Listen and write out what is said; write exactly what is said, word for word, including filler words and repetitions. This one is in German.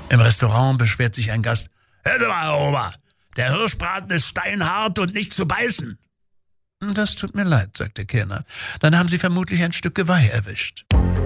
Im Restaurant beschwert sich ein Gast. Hör Sie mal, Herr Ober, der Hirschbraten ist steinhart und nicht zu beißen. Das tut mir leid, sagt der Kellner. Dann haben Sie vermutlich ein Stück Geweih erwischt.